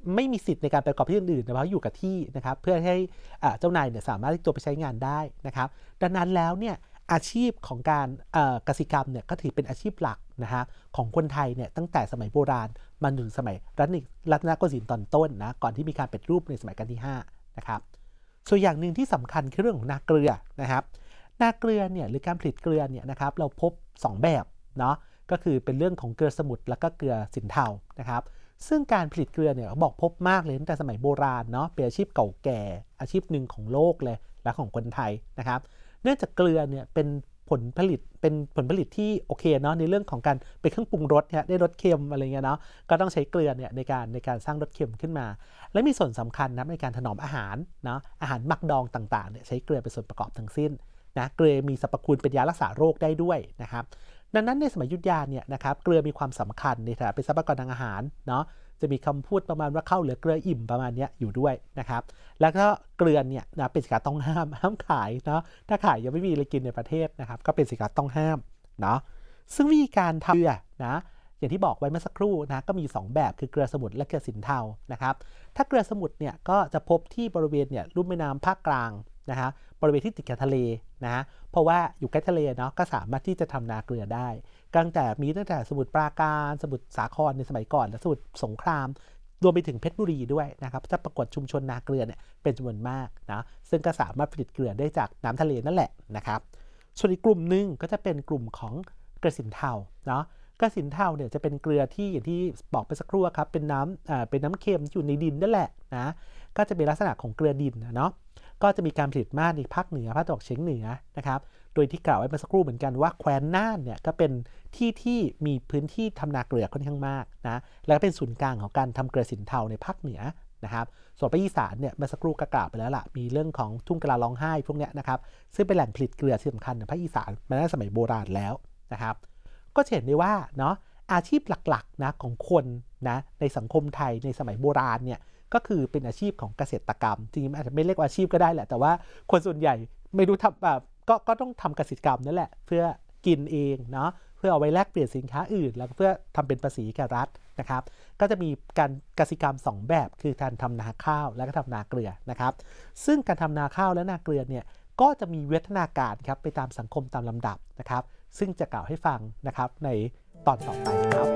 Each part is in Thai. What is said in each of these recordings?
ไม่มีสิทธิ์ในการประกอบที่อื่นๆเพราะอยู่กับที่นะครับเพื่อให้เจ้านายเนี่ยสามารถที่ตัวไปใช้งานได้นะครับดังนั้นแล้วเนี่ยอาชีพของการกสิกรรมเนี่ยก็ถือเป็นอาชีพหลักนะฮะของคนไทยเนี่ยตั้งแต่สมัยโบราณมาถึงสมัยรัตนโกสินทร์ตอนต้นนะก่อนที่มีการปฏิรูปในสมัยรัชกาลที่5นะครับส่วนอย่างหนึ่งที่สำคัญคือเรื่องของนาเกลือนะครับนาเกลือเนี่ยหรือการผลิตเกลือเนี่ยนะครับเราพบ2แบบเนาะก็คือเป็นเรื่องของเกลือสมุทรแล้วก็เกลือสินเทานะครับซึ่งการผลิตเกลือเนี่ยเขาบอกพบมากเลยตั้งแต่สมัยโบราณเนาะเป็นอาชีพเก่าแก่อาชีพหนึ่งของโลกเลยและของคนไทยนะครับเนื่องจากเกลือเนี่ยเป็นผลผลิตที่โอเคเนาะในเรื่องของการเป็นเครื่องปรุงรสเนี่ยได้รสเค็มอะไรเงี้ยเนาะก็ต้องใช้เกลือเนี่ยในการสร้างรสเค็มขึ้นมาและมีส่วนสำคัญนะในการถนอมอาหารเนาะอาหารหมักดองต่างๆเนี่ยใช้เกลือเป็นส่วนประกอบทั้งสิ้นนะเกลือมีสรรพคุณเป็นยารักษาโรคได้ด้วยนะครับดังนั้นในสมัยอยุธยาเนี่ยนะครับเกลือมีความสำคัญในฐานะเป็นทรัพยากรทางอาหารเนาะจะมีคำพูดประมาณว่าข้าวเหลือเกลืออิ่มประมาณนี้อยู่ด้วยนะครับแล้วก็เกลือเนี่ยนะเป็นสินค้าต้องห้ามขายเนาะถ้าขายยังไม่มีอะไรกินในประเทศนะครับก็เป็นสินค้าต้องห้ามเนาะซึ่งวิธีการทำเกลือนะอย่างที่บอกไว้เมื่อสักครู่นะก็มี2แบบคือเกลือสมุทรและเกลือสินเทานะครับถ้าเกลือสมุทรเนี่ยก็จะพบที่บริเวณเนี่ยลุ่มแม่น้ำภาคกลางนะฮะบริเวณที่ติดกับทะเลนะเพราะว่าอยู่ใกล้ทะเลเนาะก็สามารถที่จะทำนาเกลือได้ตั้งแต่สมุทรปราการสมุทรสาครในสมัยก่อนและสมุทรสงครามรวมไปถึงเพชรบุรีด้วยนะครับจะปรากฏชุมชนนาเกลือเนี่ยเป็นจำนวนมากนะซึ่งก็สามารถผลิตเกลือได้จากน้ำทะเลนั่นแหละนะครับส่วนอีกกลุ่มหนึ่งก็จะเป็นกลุ่มของเกลือสินเทาเนาะเกลือสินเทาเนี่ยจะเป็นเกลือที่อย่างที่บอกไปสักครู่ครับเป็นน้ำเค็มอยู่ในดินนั่นแหละนะก็จะเป็นลักษณะของเกลือดินเนาะก็จะมีการผลิตมากในภาคเหนือภาคตะวันออกเฉียงเหนือนะครับโดยที่กล่าวไว้เมื่อสักครู่เหมือนกันว่าแคว้นน่านเนี่ยก็เป็นที่มีพื้นที่ทำนาเกลือค่อนข้างมากนะแล้วเป็นศูนย์กลางของการทำเกลือสินเทาในภาคเหนือนะครับส่วนภาคอีสานเนี่ยเมื่อสักครู่ก็กล่าวไปแล้วล่ะมีเรื่องของทุ่งกะลาร้องไห้พวกนี้นะครับซึ่งเป็นแหล่งผลิตเกลือที่สำคัญในภาคอีสานมาตั้งแต่สมัยโบราณแล้วนะครับก็เห็นได้ว่าเนาะอาชีพหลักๆนะของคนนะในสังคมไทยในสมัยโบราณเนี่ยก็คือเป็นอาชีพของเกษตรกรรมจริงๆอาจจะไม่เรียกว่าอาชีพก็ได้แหละแต่ว่าคนส่วนใหญ่ไม่รู้ทำแบบก็ต้องทำเกษตรกรรมนั่นแหละเพื่อกินเองเนาะเพื่อเอาไว้แลกเปลี่ยนสินค้าอื่นแล้วเพื่อทำเป็นภาษีแก่รัฐนะครับก็จะมีการเกษตรกรรม2แบบคือการทำนาข้าวและก็ทำนาเกลือนะครับซึ่งการทำนาข้าวและนาเกลือเนี่ยก็จะมีวิวัฒนาการครับไปตามสังคมตามลำดับนะครับซึ่งจะกล่าวให้ฟังนะครับในตอนต่อไปครับ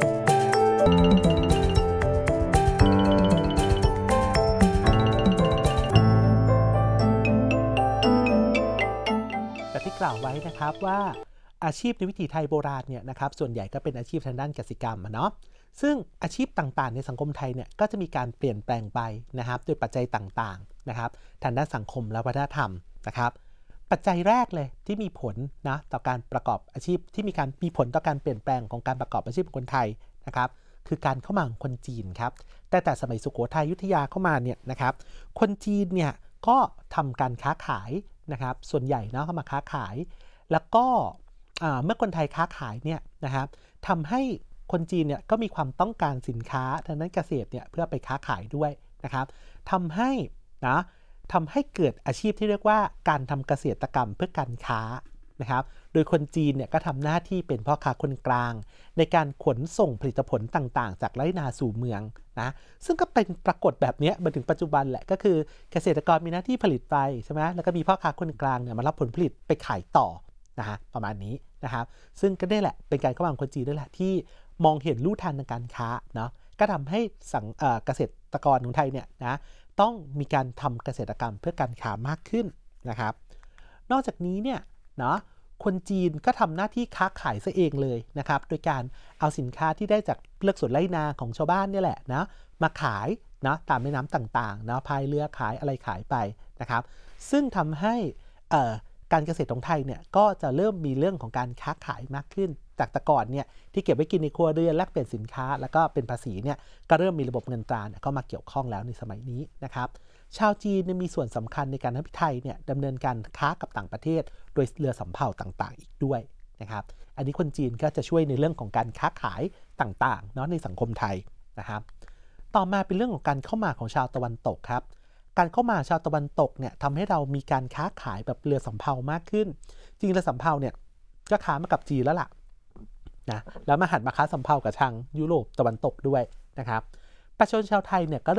ที่กล่าวไว้นะครับว่าอาชีพในวิถีไทยโบราณเนี่ยนะครับส่วนใหญ่ก็เป็นอาชีพทางด้านกสิกรรมเนาะซึ่งอาชีพต่างๆในสังคมไทยเนี่ยก็จะมีการเปลี่ยนแปลงไปนะครับโดยปัจจัยต่างๆนะครับทางด้านสังคมและวัฒนธรรมนะครับปัจจัยแรกเลยที่มีผลนะต่อการประกอบอาชีพที่มีผลต่อการเปลี่ยนแปลงของการประกอบอาชีพของคนไทยนะครับคือการเข้ามาของคนจีนครับแต่สมัยสุโขทัยอยุธยาเข้ามาเนี่ยนะครับคนจีนเนี่ยก็ทำการค้าขายนะครับส่วนใหญ่เนาะเข้ามาค้าขายแล้วก็เมื่อคนไทยค้าขายเนี่ยนะครับทำให้คนจีนเนี่ยก็มีความต้องการสินค้าทางด้านเกษตรเนี่ยเพื่อไปค้าขายด้วยนะครับทำให้เกิดอาชีพที่เรียกว่าการทำเกษตรกรรมเพื่อการค้านะครับโดยคนจีนเนี่ยก็ทำหน้าที่เป็นพ่อค้าคนกลางในการขนส่งผลิตผลต่างๆจากไร่นาสู่เมืองนะซึ่งก็เป็นปรากฏแบบนี้มาถึงปัจจุบันแหละก็คือเกษตรกรมีหน้าที่ผลิตไปใช่ไหมแล้วก็มีพ่อค้าคนกลางเนี่ยมารับผลผลิตไปขายต่อนะฮะประมาณนี้นะครับซึ่งก็ได้แหละเป็นการเข้ามาของคนจีนด้วยแหละที่มองเห็นลู่ทางการค้าเนาะก็ทำให้เกษตรกรของไทยเนี่ยนะต้องมีการทำเกษตรกรรมเพื่อการค้ามากขึ้นนะครับนอกจากนี้เนี่ยเนาะคนจีนก็ทำหน้าที่ค้าขายซะเองเลยนะครับโดยการเอาสินค้าที่ได้จากเลือกสวนไร่นาของชาวบ้านนี่แหละนะมาขายนะตามแม่น้ำต่างๆนะพายเรือขายอะไรขายไปนะครับซึ่งทำให้การเกษตรของไทยเนี่ยก็จะเริ่มมีเรื่องของการค้าขายมากขึ้นจากแต่ก่อนเนี่ยที่เก็บไว้กินในครัวเรือนแลกเปลี่ยนสินค้าแล้วก็เป็นภาษีเนี่ยก็เริ่มมีระบบเงินตราเข้ามาเกี่ยวข้องแล้วในสมัยนี้นะครับชาวจีนมีส่วนสำคัญในการทำให้ไทยเนี่ยดำเนินการค้ากับต่างประเทศโดยเรือสำเภาต่างๆอีกด้วยนะครับอันนี้คนจีนก็จะช่วยในเรื่องของการค้าขายต่างๆเนาะในสังคมไทยนะครับต่อมาเป็นเรื่องของการเข้ามาของชาวตะวันตกครับการเข้ามาชาวตะวันตกเนี่ยทำให้เรามีการค้าขายแบบเรือสำเภามากขึ้นจริงเรือสำเภาเนี่ยก็ค้ามากับจีนแล้วล่ะนะแล้วมาหันมาค้าสำเภากับทางยุโรปตะวันตกด้วยนะครับประชาชนชาวไทยเนี่ยก็